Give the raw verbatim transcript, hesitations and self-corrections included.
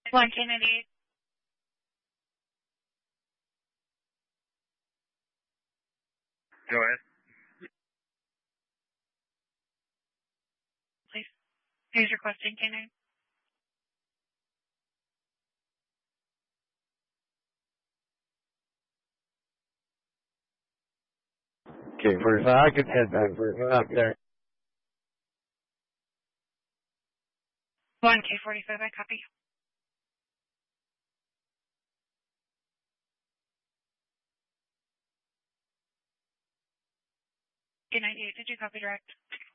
One Kennedy. Go ahead. Please. Who's requesting K nine? Okay, forty-five. I can head back for up there. One K forty-five. I copy. K ninety-eight. Did you copy direct?